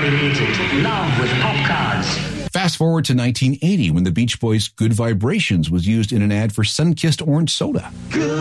created love with pop cards. Fast forward to 1980 when the Beach Boys' Good Vibrations was used in an ad for Sunkissed Orange Soda.